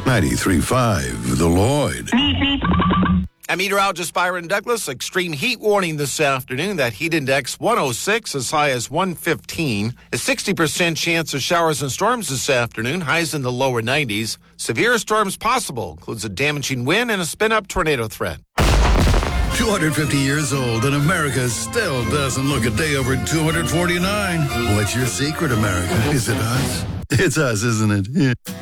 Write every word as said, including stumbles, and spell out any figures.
ninety-three point five, The Lloyd. I'm meteorologist Byron Douglas. Extreme heat warning this afternoon. That heat index one oh six, as high as one fifteen. A sixty percent chance of showers and storms this afternoon. Highs in the lower nineties. Severe storms possible. Includes a damaging wind and a spin-up tornado threat. two hundred fifty years old, and America still doesn't look a day over two hundred forty-nine. What's your secret, America? Is it us? It's us, isn't it? Yeah.